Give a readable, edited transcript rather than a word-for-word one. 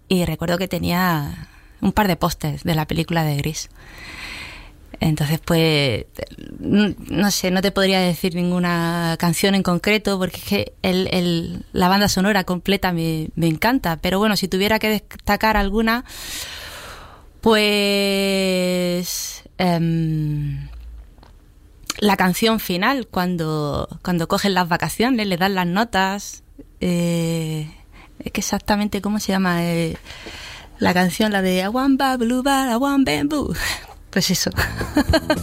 y recuerdo que tenía un par de pósters de la película de Gris. Entonces, pues, no sé, no te podría decir ninguna canción en concreto, porque es que la banda sonora completa me encanta. Pero bueno, si tuviera que destacar alguna, pues la canción final, cuando cogen las vacaciones, le dan las notas. Es que exactamente, ¿cómo se llama? La canción, la de I want ba blue bar, I want bamboo. Pues eso.